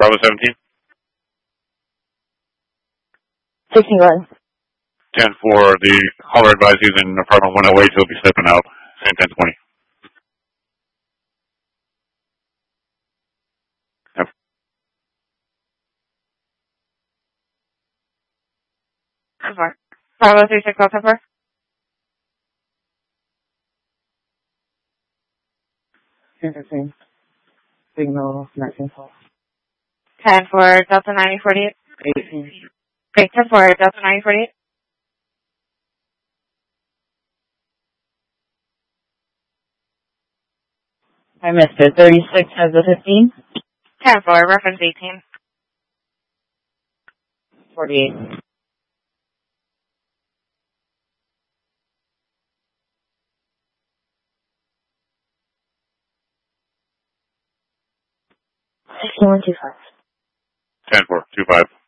Bravo 17. 61. 10-4, the caller advised he's in apartment 108, he'll be stepping out. And 10-20. Yep. Bravo 36, call 10-4. Signal 1912. 10-4, Delta 9048. 18. Okay, 10-4, Delta 9048. I missed it. 36 has a 15. 10-4, reference 18. 48. $6125. 10-4, 25.